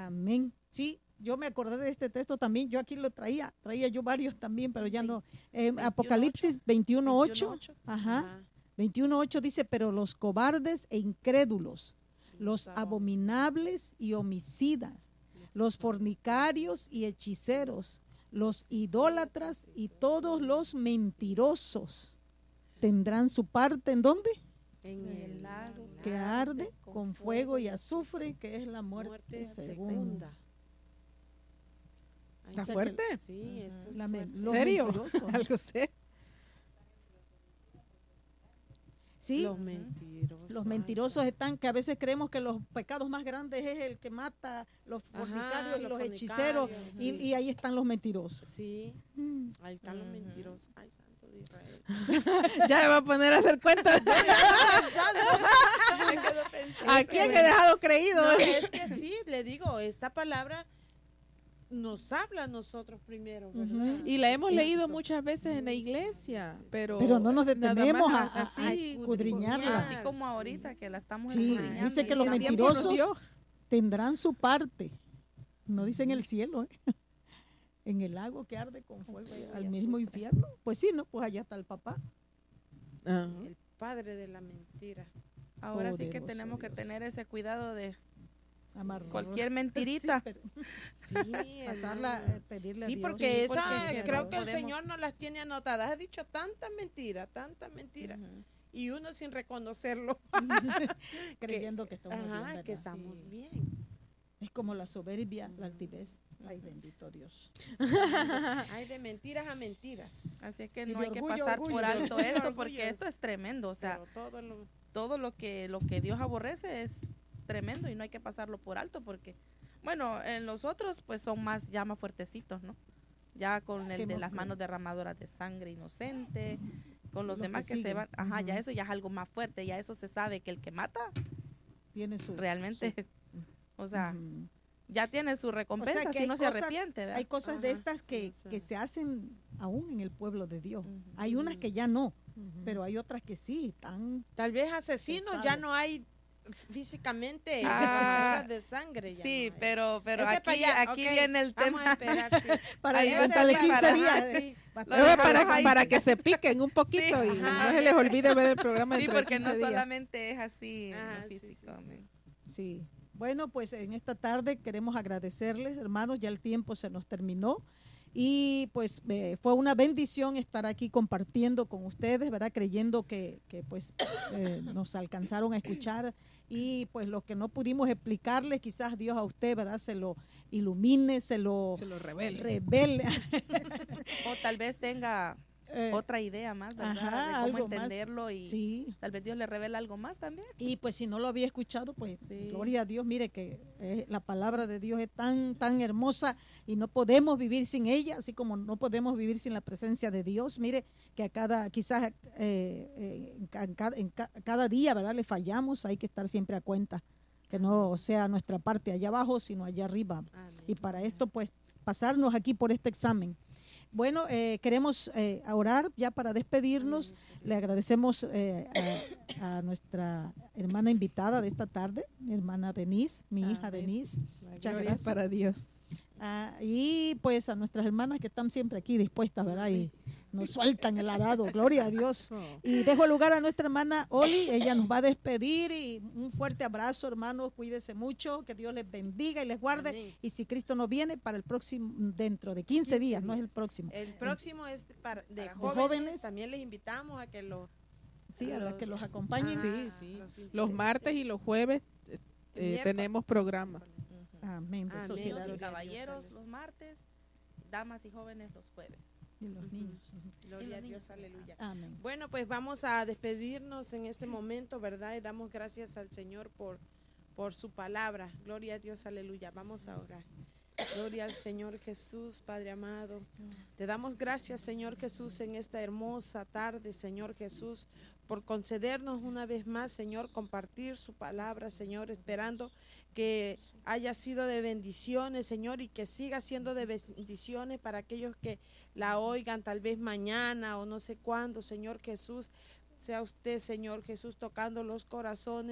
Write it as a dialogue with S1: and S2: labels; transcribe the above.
S1: Amén. Sí, yo me acordé de este texto también, yo aquí lo traía yo varios también, pero ya no. Apocalipsis 21:8, ajá, 21:8 dice, pero los cobardes e incrédulos, los abominables y homicidas, los fornicarios y hechiceros, los idólatras y todos los mentirosos tendrán su parte, ¿en dónde?
S2: En el lago
S1: Que arde con fuego y azufre, que es la muerte segunda.
S3: ¿Está fuerte?
S2: Sí, eso es
S3: ¿En serio? ¿Algo sé?
S1: Sí,
S2: los
S1: mentirosos están, que a veces creemos que los pecados más grandes es el que mata, los fornicarios y los hechiceros, sí. y ahí están los mentirosos.
S2: Sí, ahí están los mentirosos. Ay, santo de Israel.
S3: Ya me va a poner a hacer cuentas. ¿A quién he dejado creído?
S2: No, es que sí, le digo, esta palabra nos habla a nosotros primero, ¿verdad?
S3: Y la hemos leído muchas veces en la iglesia, pero
S1: no nos detenemos a
S3: escudriñarla.
S1: escudriñarla.
S4: Así como ahorita que la estamos
S1: Sí,
S4: escudriñando.
S1: dice que los mentirosos tendrán su parte, no dice en el cielo, en el lago que arde con fuego, al mismo infierno. Pues sí, ¿no? Pues allá está el papá.
S2: El padre de la mentira.
S4: Ahora sí que
S1: Poderoso
S4: tenemos que
S1: Dios.
S4: tener ese cuidado de
S1: Amarrar.
S4: cualquier mentirita.
S1: Sí, pasarla, pedirle a
S2: Sí,
S1: Dios.
S2: porque esa
S4: porque
S2: creo que el
S4: podemos.
S2: Señor nos las tiene anotadas. Ha dicho tanta mentira. Y uno sin reconocerlo.
S1: creyendo que estamos bien, ¿verdad?
S2: que estamos bien.
S1: Es como la soberbia, la altivez. Ay, bendito Dios.
S2: Hay de mentiras a mentiras.
S4: Así es que
S1: Y
S4: no
S1: de
S4: hay que
S1: orgullo,
S4: pasar
S1: orgullo,
S4: por
S1: de
S4: alto
S2: orgullo,
S4: esto,
S2: orgullo
S4: porque esto
S2: es-
S4: es tremendo. O sea,
S2: Pero
S4: todo lo que Dios aborrece es tremendo y no hay que pasarlo por alto, porque, bueno, en los otros pues son más, ya más fuertecitos, ¿no? Ya con el de las manos derramadoras de sangre inocente, con los
S1: Los
S4: demás
S1: que
S4: que se
S1: siguen.
S4: van, ya eso ya es algo más fuerte, ya eso se sabe que el que mata
S1: Tiene su
S4: realmente, o sea,
S1: Ujú.
S4: ya tiene su recompensa,
S1: O sea, que
S4: si
S1: hay
S4: no se
S1: cosas-
S4: arrepiente, ¿verdad?
S1: Hay cosas de estas que se hacen aún en el pueblo de Dios. Hay unas que ya no, pero hay otras que sí, están
S2: tal vez asesinos
S1: Pesado.
S2: ya no hay físicamente derramadoras de sangre. Ya
S4: Sí,
S2: no hay.
S4: pero
S2: Ese pa' allá,
S4: aquí
S2: ok,
S4: viene el
S2: vamos
S4: tema.
S2: a esperar, sí.
S1: para
S4: Ahí va a
S1: darle
S4: estar
S1: 15
S4: para-
S1: días.
S2: Sí.
S4: Lo dejamos ahí.
S3: Para que se piquen un poquito y no se les olvide ver el programa
S4: Sí,
S3: dentro de
S4: porque
S3: 15
S4: no
S3: días.
S4: solamente es así en
S2: Ajá,
S4: lo
S2: sí,
S4: físico.
S2: sí, sí.
S4: amén.
S1: Sí. Bueno, pues en esta tarde queremos agradecerles, hermanos, ya el tiempo se nos terminó y pues fue una bendición estar aquí compartiendo con ustedes, ¿verdad? Creyendo que pues nos alcanzaron a escuchar y pues lo que no pudimos explicarles, quizás Dios a usted, ¿verdad? Se lo ilumine, se lo revele.
S4: O tal vez tenga otra idea más, ¿verdad?
S1: Ajá,
S4: de cómo
S1: algo más.
S4: entenderlo y
S1: Sí.
S4: tal vez Dios le revela algo más también.
S1: Y pues si no lo había escuchado, pues
S4: Sí.
S1: gloria a Dios, mire que la palabra de Dios es tan hermosa y no podemos vivir sin ella, así como no podemos vivir sin la presencia de Dios. Mire que a quizás cada día, ¿verdad? Le fallamos, hay que estar siempre a cuenta, que no sea nuestra parte allá abajo, sino allá arriba.
S2: Amén.
S1: Y para esto, pues, pasarnos aquí por este examen. Bueno, queremos orar ya para despedirnos. Le agradecemos a nuestra hermana invitada de esta tarde, mi hermana Denise, mi hija Denise. Muchas
S3: Gloria
S1: gracias.
S3: para Dios.
S1: Y pues a nuestras hermanas que están siempre aquí dispuestas, ¿verdad? Y nos sueltan el arado, gloria a Dios. Y dejo lugar a nuestra hermana Oli, ella nos va a despedir y un fuerte abrazo, hermanos, cuídense mucho, que Dios les bendiga y les guarde.
S2: Amén.
S1: Y si Cristo no viene para el próximo, dentro de 15 días, no es el próximo.
S2: El próximo es de
S1: jóvenes.
S2: jóvenes. También les invitamos a que lo
S1: Sí, a las que los acompañen.
S3: Sí. Los martes y los jueves tenemos programa.
S1: Amén. De
S2: Amén.
S1: sociedad
S4: Niños y
S2: Dios
S4: caballeros
S2: salve.
S4: los martes, damas y jóvenes los jueves.
S1: y los niños.
S2: Gloria a Dios, aleluya.
S1: Amén.
S2: Bueno, pues vamos a despedirnos en este momento, ¿verdad? Y damos gracias al Señor por su palabra. Gloria a Dios, aleluya. Vamos a orar. Gloria al Señor Jesús, Padre amado. Te damos gracias, Señor Jesús, en esta hermosa tarde, Señor Jesús, por concedernos una vez más, Señor, compartir su palabra, Señor, esperando que haya sido de bendiciones, Señor, y que siga siendo de bendiciones para aquellos que la oigan tal vez mañana o no sé cuándo, Señor Jesús. Sea usted, Señor Jesús, tocando los corazones